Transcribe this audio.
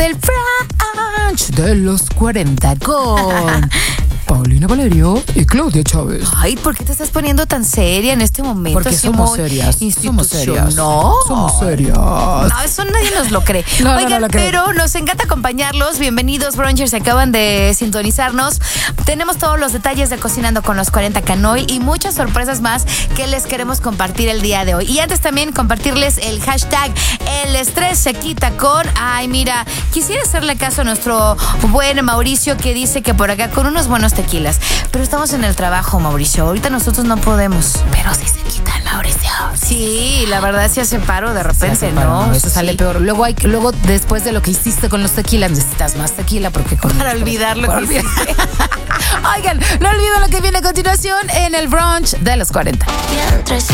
Del brunch de los 40 con Paulina Valerio y Claudia Chávez. Ay, ¿por qué te estás poniendo tan seria en este momento? Porque Así somos muy serias. Somos serias. No. Somos serias. No, eso nadie nos lo cree. No, Oigan, no lo creo. pero nos encanta acompañarlos. Bienvenidos, brunchers, acaban de sintonizarnos. Tenemos todos los detalles de Cocinando con los 40 Canoil y muchas sorpresas más que les queremos compartir el día de hoy. Y antes también compartirles el hashtag El estrés se quita con... Ay, mira, quisiera hacerle caso a nuestro buen Mauricio que dice que por acá con unos buenos tequilas. Pero estamos en el trabajo, Mauricio. Ahorita nosotros no podemos. Pero sí se quitan, Mauricio. Sí, la verdad se hace paro de repente, Se hace para, ¿no? Eso sale peor. Luego, después de lo que hiciste con los tequilas, necesitas más tequila porque Para olvidar lo que hiciste. Oigan, no olviden lo que viene a continuación en el brunch de los 40.